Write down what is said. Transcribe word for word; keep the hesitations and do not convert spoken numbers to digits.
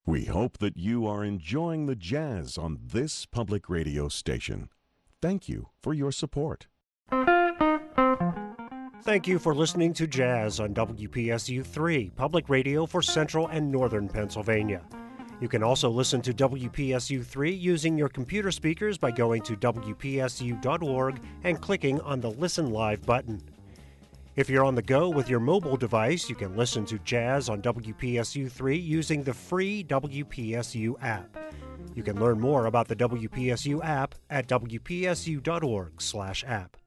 We hope that you are enjoying the jazz on this public radio station. Thank you for your support. Thank you for listening to Jazz on W P S U three, public radio for Central and Northern Pennsylvania. You can also listen to W P S U three using your computer speakers by going to W P S U dot org and clicking on the Listen Live button. If you're on the go with your mobile device, you can listen to Jazz on W P S U three using the free W P S U app. You can learn more about the W P S U app at W P S U dot org slash app.